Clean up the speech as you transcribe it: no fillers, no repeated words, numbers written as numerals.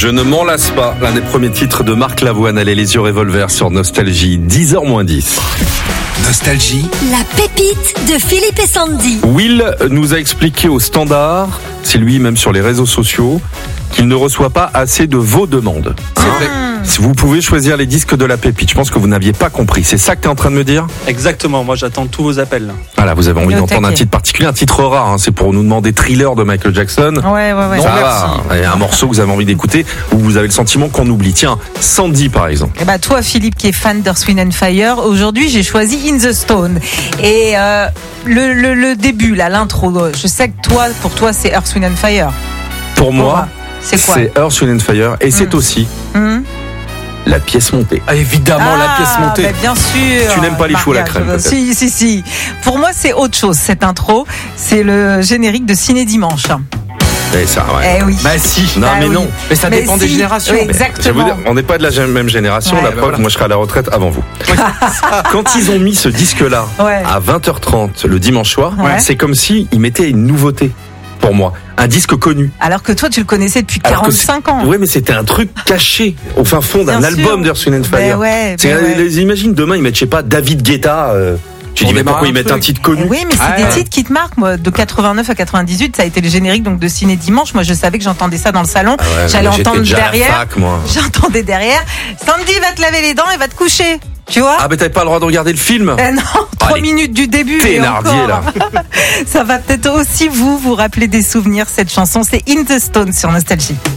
Je ne m'en lasse pas, l'un des premiers titres de Marc Lavoine, allez les yeux revolver sur Nostalgie, 10h-10. Nostalgie. La pépite de Philippe et Sandy. Will nous a expliqué au standard, c'est lui même sur les réseaux sociaux, qu'il ne reçoit pas assez de vos demandes. C'est vrai. Si vous pouvez choisir les disques de la pépite, je pense que vous n'aviez pas compris. C'est ça que tu es en train de me dire ? Exactement, moi j'attends tous vos appels. Voilà, vous avez envie Et au d'entendre un taquet. titre particulier, un titre rare, hein, c'est pour nous demander Thriller de Michael Jackson. Ouais. Ça va, et un morceau que vous avez envie d'écouter, où vous avez le sentiment qu'on oublie. Tiens, Sandy par exemple. Et toi, Philippe, qui est fan d'Earth, Wind & Fire, aujourd'hui, j'ai choisi In the Stone. Et le début, là, l'intro, je sais que pour toi, c'est Earth, Wind & Fire. Pour moi, c'est quoi c'est Earth, Wind & Fire, et c'est aussi la pièce montée. Ah, évidemment, la pièce montée. Bah, bien sûr. Tu n'aimes pas les choux à la crème, peut-être. Si. Pour moi, c'est autre chose, cette intro. C'est le générique de Ciné Dimanche. Et ça, ouais. Eh oui. Bah si. Non, mais oui. non. Mais ça dépend des générations. Oui, Je vais vous exactement. dire, on n'est pas de la même génération, Ouais. la Bah preuve, voilà. moi je serai à la retraite avant vous. Quand ils ont mis ce disque-là Ouais. à 20h30 le dimanche soir, Ouais. c'est comme s'ils mettaient une nouveauté pour moi, un disque connu. Alors que toi, tu le connaissais depuis Alors que 45 ans. Oui, mais c'était un truc caché au fin fond d'un Bien album sûr. d'Earth, Wind & Fire. Ben ouais, C'est- ben ouais. les imagines demain ils mettent, je sais pas, David Guetta. Tu On dis mais démarre pourquoi un ils mettent truc. un titre connu? Eh oui, mais c'est Ah, des ouais. titres qui te marquent. Moi, de 89 à 98, ça a été le générique donc de Ciné Dimanche. Moi, je savais que j'entendais ça dans le salon. Ah ouais, J'allais moi, j'étais entendre déjà à la derrière. fac, moi. J'entendais derrière. Sandy va te laver les dents et va te coucher. Tu vois? Ah, mais t'avais pas le droit de regarder le film? Non, 3 les minutes du début. et Thénardier, encore. là. Ça va peut-être aussi vous rappeler des souvenirs, cette chanson. C'est In the Stone sur Nostalgie.